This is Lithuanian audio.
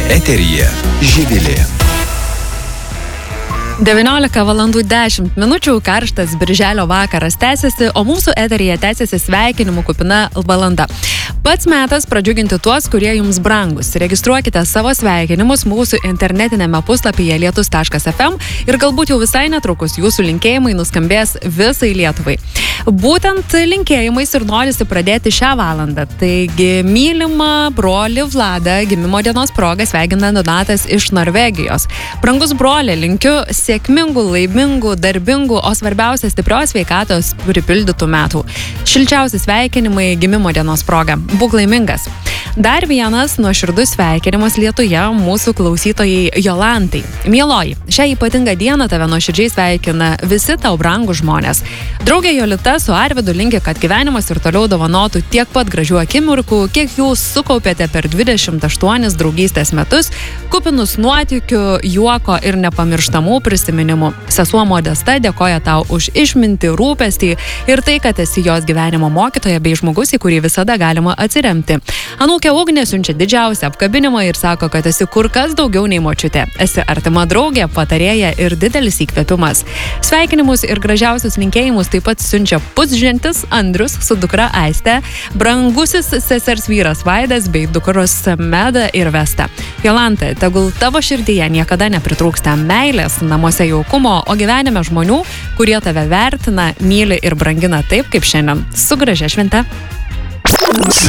Eteryje Živilė. 19:10, karštas birželio vakaras tęsiasi, o mūsų eteryje tęsiasi sveikinimų kupina valanda. Pats metas pradžiuginti tuos, kurie jums brangus. Registruokite savo sveikinimus mūsų internetinėme puslapyje lietus.fm ir galbūt jau visai netrukus jūsų linkėjimai nuskambės visai Lietuvai. Būtent linkėjimais ir norisi pradėti šią valandą. Taigi, mylimą brolį Vladą gimimo dienos proga sveikina Donatas iš Norvegijos. Brangus broli, linkiu sėkmingų, laimingų, darbingų, o svarbiausia stiprios sveikatos pripildytų metų. Šilčiausi sveikinimai gimimo dienos proga. Būk laimingas. Dar vienas nuoširdus sveikinimas Lietuje mūsų klausytojai Jolantai. Mieloji, šią ypatingą dieną tave nuoširdžiai sveikina visi tau brangūs žmonės. Draugė Jolita su Arvidu linki, kad gyvenimas ir toliau dovanotų tiek pat gražių akimirkų, kiek jūs sukaupėte per 28 draugystės metus, kupinus nuotykių, juoko ir nepamirštamų prisiminimų. Sesuo Modesta dėkoja tau už išmintį, rūpestį ir tai, kad esi jos gyvenimo mokytoja bei žmogus, į kurį visada galima atsiremti. Anūkė Ugnė siunčia didžiausią apkabinimą ir sako, kad esi kur kas daugiau nei močiutė. Esi artima draugė, patarėja ir didelis įkvėpimas. Sveikinimus ir gražiausius linkėjimus taip pat siunčia pusžentis Andrius su dukra Aiste, brangusis sesers vyras Vaidas bei dukros Meda ir Vesta. Jolanta, tegul tavo širdyje niekada nepritrūksta meilės, namuose jaukumo, o gyvenime žmonių, kurie tave vertina, myli ir brangina taip kaip šiandien. Su gražia švente.